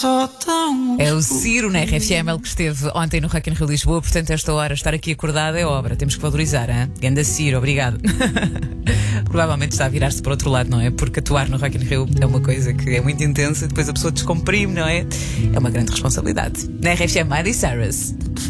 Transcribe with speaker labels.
Speaker 1: É o Ciro na RFM, ele que esteve ontem no Rock in Rio Lisboa. Portanto, esta hora, estar aqui acordado é obra. Temos que valorizar, hein? Ganda Ciro, obrigado. Provavelmente está a virar-se para outro lado, não é? Porque atuar no Rock in Rio é uma coisa que é muito intensa. Depois a pessoa descomprime, não é? É uma grande responsabilidade. Na RFM, Miley Cyrus.